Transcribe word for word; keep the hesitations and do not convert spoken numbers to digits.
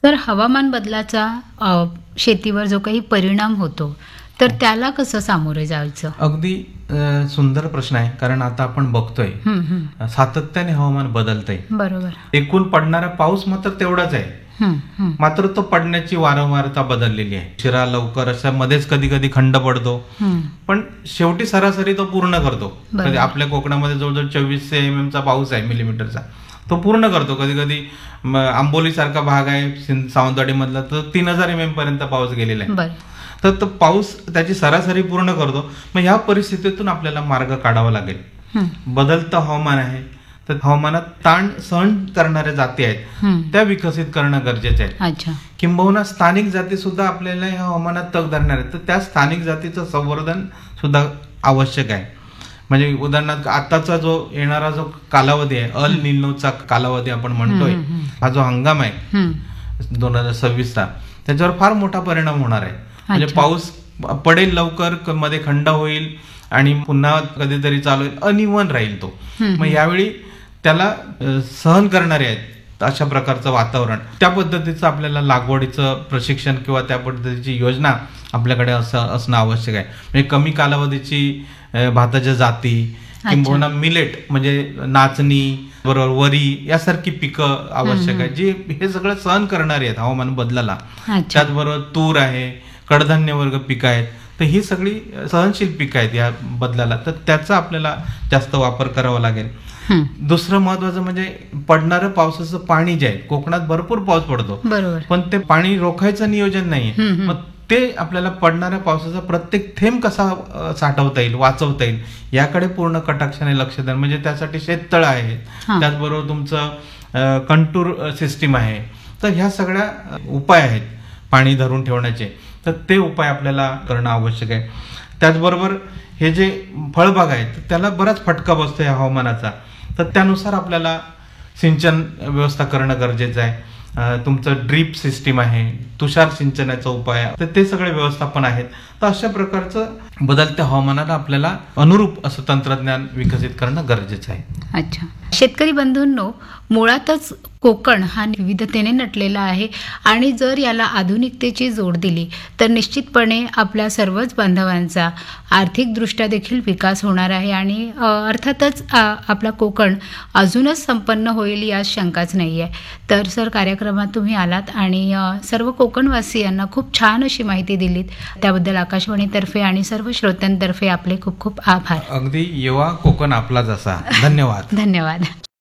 तर हवामान बदलाचा अ, शेतीवर जो काही परिणाम होतो तर त्याला कसं सामोरे जायचं? अगदी अ, सुंदर प्रश्न आहे. कारण आता आपण बघतोय हं, हं. सातत्याने हवामान बदलतंय. बरोबर. एकूण पडणारा पाऊस मात्र तेवढाच आहे, हं, हं. मात्र तो पडण्याची वारंवारता बदललेली आहे. उशिरा लवकर अशा मध्येच कधी कधी खंड पडतो, हं. पण शेवटी सरासरी तो पूर्ण करतो. बरोबर. कधी आपल्या कोकणामध्ये जवळजवळ चोवीसशे एम एम चा पाऊस आहे, मिलीमीटरचा. तो पूर्ण करतो. कधी कधी आंबोली सारखा भाग आहे सिं- सावंतवाडी मधला, तर तीन हजार एम एम पर्यंत पाऊस गेलेला आहे. बरं. तर तो पाऊस त्याची सरासरी पूर्ण करतो. मग ह्या परिस्थितीतून आपल्याला मार्ग काढावा लागेल. हं. बदलतं हवामान आहे, तर हवामानात ताण सहन करणाऱ्या जाती आहेत, हं. त्या विकसित करणं गरजेचं आहे. अच्छा. किंबहुना स्थानिक जाती सुद्धा आपल्याला ह्या हवामानात तग धरणार आहेत, तर त्या स्थानिक जातीचं संवर्धन सुद्धा आवश्यक आहे. म्हणजे उदाहरणार्थ आताचा जो येणारा जो कालावधी आहे, अल निनोचा कालावधी आपण म्हणतोय, हं, हं, हं. हा जो हंगाम आहे हं. दोन हजार सव्वीसचा, त्याच्यावर फार मोठा परिणाम होणार आहे. म्हणजे अच्छा. पाऊस पडेल लवकर, क- मध्ये खंड होईल आणि पुन्हा कधीतरी चालू होईल, अनिवन राहील तो. हं, मग हं. यावेळी त्याला अ, सहन करणारे आहेत अशा प्रकारचं वातावरण, त्या पद्धतीचं आपल्याला लागवडीचं प्रशिक्षण किंवा त्या पद्धतीची योजना आपल्याकडे असं असणं आवश्यक आहे. म्हणजे कमी कालावधीची अ, भाताच्या जाती किंबहुना मिलेट म्हणजे नाचणी बरोबर वरी यासारखी पिकं आवश्यक आहे, जी हे सगळं सहन करणारी आहेत हवामान बदलाला. अच्छा. त्याचबरोबर तूर आहे, कडधान्य वर्ग पिकं आहेत, तर ही सगळी सहनशील पिकं आहेत या बदलाला, तर त्याचा आपल्याला जास्त वापर करावा लागेल. हं. दुसरं महत्वाचं म्हणजे पडणारं पावसाचं पाणी जे आहे, कोकणात भरपूर पाऊस पडतो, बरोबर. पण ते पाणी रोखायचं नियोजन नाहीये. हं, हं. मग ते आपल्याला पडणाऱ्या पावसाचा प्रत्येक थेंब कसा अ, साठवता येईल, वाचवता येईल, याकडे पूर्ण कटाक्षाने लक्ष द्या. म्हणजे त्यासाठी शेततळं आहेत, हां. त्याचबरोबर तुमचं कंटूर सिस्टीम आहे, तर ह्या सगळ्या अ, उपाय आहेत पाणी धरून ठेवण्याचे, तर ते उपाय आपल्याला करणं आवश्यक आहे. त्याचबरोबर हे जे फळबाग आहेत त्याला बराच फटका बसतो या हवामानाचा, तर त्यानुसार आपल्याला सिंचन व्यवस्था करणं गरजेचं आहे. अ, तुमचं ड्रीप सिस्टीम आहे, तुषार सिंचनाचा उपाय आहे, तर ते सगळे व्यवस्थापन आहेत. तर अशा प्रकारचं बदलत्या हवामानाला आपल्याला अनुरूप असं तंत्रज्ञान विकसित करणं गरजेचं आहे. अच्छा. शेतकरी बंधूंनो, मुळातच कोकण हा विविधतेने नटलेला आहे आणि जर याला आधुनिकतेची जोड दिली तर निश्चितपणे आपल्या सर्वच बांधवांचा आर्थिकदृष्ट्या देखील विकास होणार आहे आणि अ, अर्थातच आ, आपला कोकण अजूनच संपन्न होईल यात शंकाच नाही आहे. तर सर, कार्यक्रमात तुम्ही आलात आणि अ, सर्व कोकणवासियांना खूप छान अशी माहिती दिलीत, त्याबद्दल आकाशवाणीतर्फे आणि सर्व श्रोत्यांतर्फे आपले खूप खूप आभार. अगदी येवा कोकण आपला जसा. धन्यवाद. धन्यवाद.